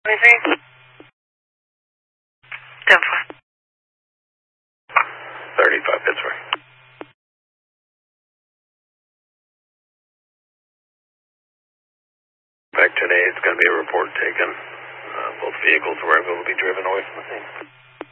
23. 10-4. 35 Pittsburgh. Back today, it's going to be a report taken. Both vehicles were able to be driven away from the scene.